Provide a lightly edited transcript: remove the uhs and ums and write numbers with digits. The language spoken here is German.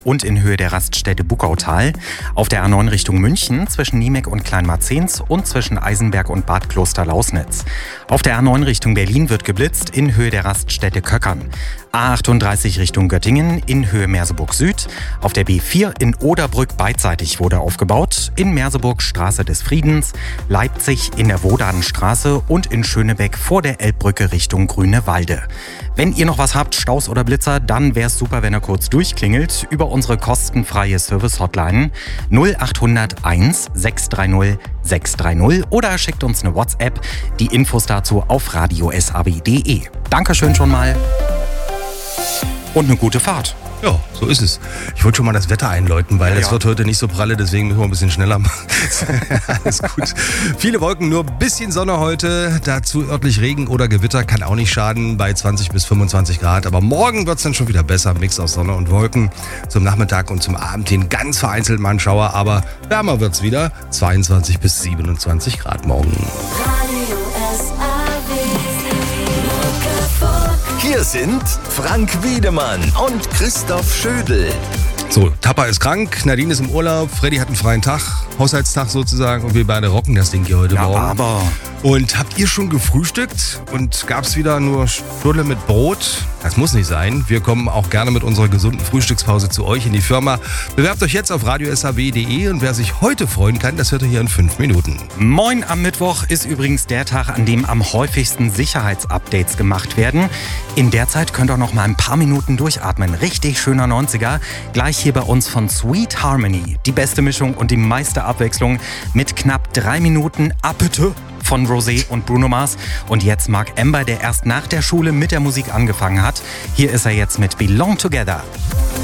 und in Höhe der Raststätte Buckautal. Auf der A9 Richtung München zwischen Niemek und Kleinmarzens und zwischen Eisenberg und Bad Kloster-Lausnitz. Auf der A9 Richtung Berlin wird geblitzt in Höhe der Raststätte Köckern. A38 Richtung Göttingen in Höhe Merseburg Süd. Auf der B4 in Oderbrück beidseitig wurde aufgebaut. In Merseburg Straße des Friedens, Leipzig in der Wodadenstraße und in Schönebeck vor der Elbbrücke Richtung Grünewalde. Wenn ihr noch was habt, Staus oder Blitzer, dann wäre es super, wenn ihr kurz durchklingelt über unsere kostenfreie Service-Hotline 0800 1 630 630 oder schickt uns eine WhatsApp. Die Infos dazu auf radiosab.de. Dankeschön schon mal und eine gute Fahrt. Ja, so ist es. Ich wollte schon mal das Wetter einläuten, weil es wird heute nicht so pralle, deswegen müssen wir ein bisschen schneller machen. Alles gut. Viele Wolken, nur ein bisschen Sonne heute. Dazu örtlich Regen oder Gewitter, kann auch nicht schaden, bei 20 bis 25 Grad. Aber morgen wird es dann schon wieder besser. Mix aus Sonne und Wolken. Zum Nachmittag und zum Abend hin ganz vereinzelt mal ein Schauer, aber wärmer wird es wieder. 22 bis 27 Grad morgen. Hier sind Frank Wiedemann und Christoph Schödel. So, Tappa ist krank, Nadine ist im Urlaub, Freddy hat einen freien Tag, Haushaltstag sozusagen, und wir beide rocken das Ding hier heute Morgen. Aber Und habt ihr schon gefrühstückt und gab's wieder nur Stulle mit Brot? Das muss nicht sein. Wir kommen auch gerne mit unserer gesunden Frühstückspause zu euch in die Firma. Bewerbt euch jetzt auf radiosab.de und wer sich heute freuen kann, das hört ihr hier in 5 Minuten. Moin am Mittwoch ist übrigens der Tag, an dem am häufigsten Sicherheitsupdates gemacht werden. In der Zeit könnt ihr noch mal ein paar Minuten durchatmen. Richtig schöner 90er. Gleich hier bei uns von Sweet Harmony. Die beste Mischung und die meiste Abwechslung mit knapp 3 Minuten Appetit von Rosé und Bruno Mars. Und jetzt Mark Ember, der erst nach der Schule mit der Musik angefangen hat. Hier ist er jetzt mit Belong Together.